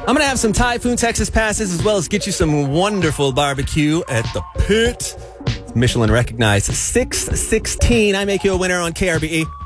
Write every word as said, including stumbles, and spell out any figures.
I'm going to have some Typhoon Texas passes as well as get you some wonderful barbecue at the Pit. Michelin recognized six sixteen. I make you a winner on K R B E.